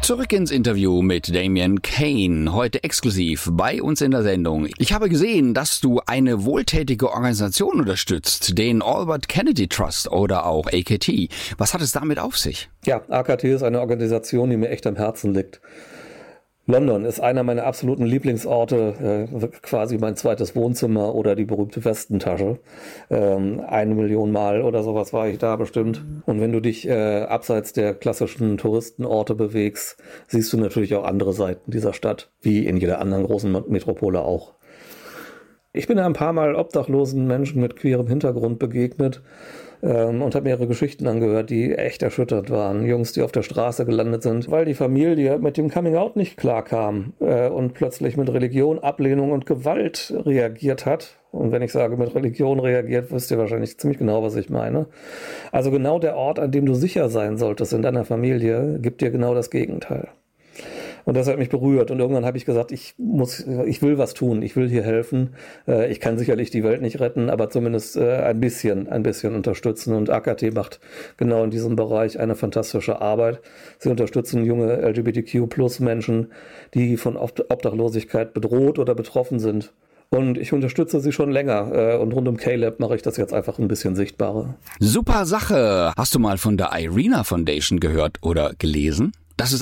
Zurück ins Interview mit Damien Kane, heute exklusiv bei uns in der Sendung. Ich habe gesehen, dass du eine wohltätige Organisation unterstützt, den Albert Kennedy Trust oder auch AKT. Was hat es damit auf sich? Ja, AKT ist eine Organisation, die mir echt am Herzen liegt. London ist einer meiner absoluten Lieblingsorte, quasi mein zweites Wohnzimmer oder die berühmte Westentasche. 1 Million Mal oder sowas war ich da bestimmt. Und wenn du dich abseits der klassischen Touristenorte bewegst, siehst du natürlich auch andere Seiten dieser Stadt, wie in jeder anderen großen Metropole auch. Ich bin ein paar Mal obdachlosen Menschen mit queerem Hintergrund begegnet und habe mir ihre Geschichten angehört, die echt erschüttert waren. Jungs, die auf der Straße gelandet sind, weil die Familie mit dem Coming-out nicht klarkam und plötzlich mit Religion, Ablehnung und Gewalt reagiert hat. Und wenn ich sage, mit Religion reagiert, wisst ihr wahrscheinlich ziemlich genau, was ich meine. Also genau der Ort, an dem du sicher sein solltest in deiner Familie, gibt dir genau das Gegenteil. Und das hat mich berührt. Und irgendwann habe ich gesagt, ich will was tun, ich will hier helfen. Ich kann sicherlich die Welt nicht retten, aber zumindest ein bisschen unterstützen. Und AKT macht genau in diesem Bereich eine fantastische Arbeit. Sie unterstützen junge LGBTQ-Plus-Menschen, die von Obdachlosigkeit bedroht oder betroffen sind. Und ich unterstütze sie schon länger. Und rund um K-Lab mache ich das jetzt einfach ein bisschen sichtbarer. Super Sache! Hast du mal von der Irena Foundation gehört oder gelesen?